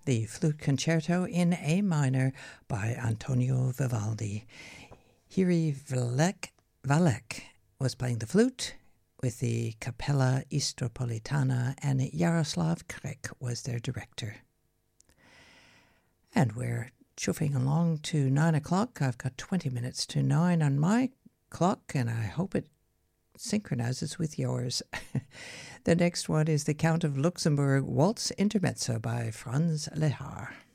the Flute Concerto in A minor by Antonio Vivaldi. Jiří Valek was playing the flute with the Capella Istropolitana, and Jaroslav Krek was their director. And we're chuffing along to 9 o'clock. I've got 20 minutes to 9 on my clock, and I hope it synchronizes with yours. The next one is the Count of Luxembourg Waltz Intermezzo by Franz Lehár.